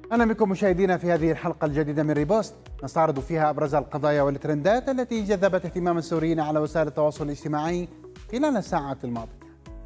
أهلا بكم مشاهدينا في هذه الحلقة الجديدة من ريبوست، نستعرض فيها أبرز القضايا والترندات التي جذبت اهتمام السوريين على وسائل التواصل الاجتماعي خلال الساعات الماضية.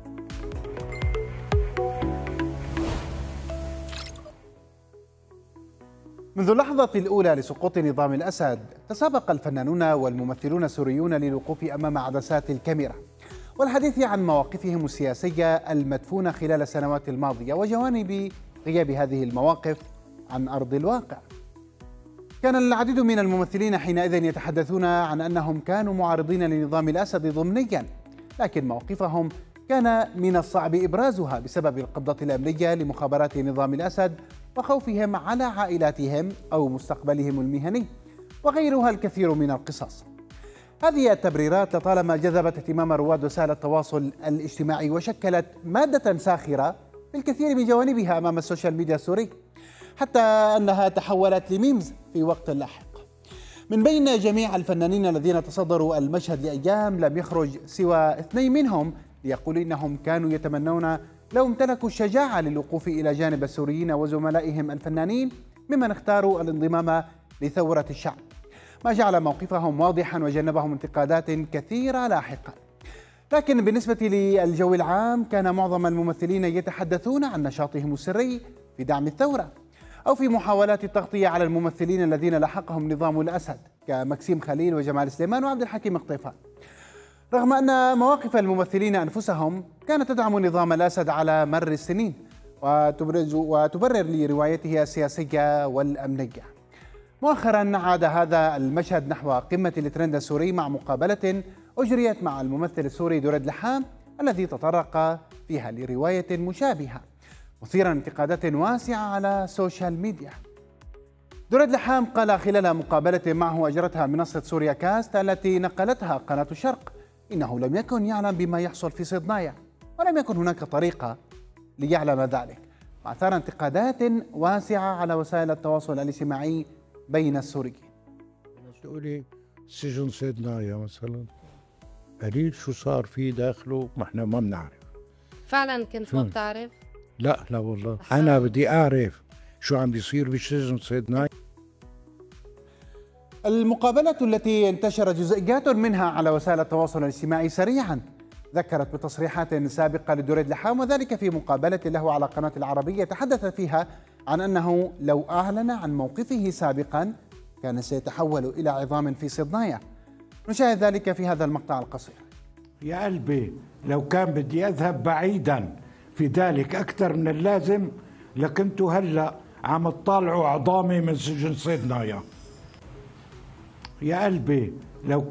منذ اللحظة الأولى لسقوط نظام الأسد، تسابق الفنانون والممثلون السوريون للوقوف أمام عدسات الكاميرا والحديث عن مواقفهم السياسية المدفونة خلال السنوات الماضية وجوانب غياب هذه المواقف عن أرض الواقع. كان العديد من الممثلين حينئذ يتحدثون عن أنهم كانوا معارضين لنظام الأسد ضمنيا، لكن موقفهم كان من الصعب إبرازها بسبب القبضة الأمنية لمخابرات نظام الأسد وخوفهم على عائلاتهم أو مستقبلهم المهني وغيرها الكثير من القصص. هذه التبريرات لطالما جذبت اهتمام رواد وسائل التواصل الاجتماعي وشكلت مادة ساخرة في الكثير من جوانبها أمام السوشيال ميديا السوري، حتى أنها تحولت لميمز في وقت لاحق. من بين جميع الفنانين الذين تصدروا المشهد لأيام لم يخرج سوى 2 منهم ليقولوا إنهم كانوا يتمنون لو امتلكوا الشجاعة للوقوف إلى جانب السوريين وزملائهم الفنانين ممن اختاروا الانضمام لثورة الشعب، ما جعل موقفهم واضحا وجنبهم انتقادات كثيرة لاحقا. لكن بالنسبة للجو العام كان معظم الممثلين يتحدثون عن نشاطهم السري في دعم الثورة أو في محاولات التغطية على الممثلين الذين لحقهم نظام الأسد كمكسيم خليل وجمال سليمان وعبد الحكيم قطيفان، رغم أن مواقف الممثلين أنفسهم كانت تدعم نظام الأسد على مر السنين وتبرر لروايته السياسية والأمنية. مؤخرا عاد هذا المشهد نحو قمة الترند السوري مع مقابلة أجريت مع الممثل السوري دريد لحام الذي تطرق فيها لرواية مشابهة، مثيرا انتقادات واسعة على السوشيال ميديا. دريد لحام قال خلال مقابلة معه أجرتها منصة سوريا كاست التي نقلتها قناة الشرق إنه لم يكن يعلم بما يحصل في صدنايا ولم يكن هناك طريقة ليعلم ذلك، وأثار انتقادات واسعة على وسائل التواصل الاجتماعي بين السوريين. تقولي سجن صدنايا مثلا قليل شو صار فيه داخله، ما احنا ما بنعرف. فعلا كنت ما بتعرف؟ لا والله انا بدي اعرف شو عم بيصير بسجن صدنايا. المقابلة التي انتشرت جزئيات منها على وسائل التواصل الاجتماعي سريعا ذكرت بتصريحات سابقة لدريد لحام، وذلك في مقابلة له على قناة العربية تحدث فيها عن أنه لو أعلن عن موقفه سابقا كان سيتحول إلى عظام في صدنايا. نشاهد ذلك في هذا المقطع القصير. يا قلبي لو كان بدي أذهب بعيدا في ذلك أكثر من اللازم لكنتوا هلأ عم تطالعوا عظامي من سجن صدنايا. يا قلبي لو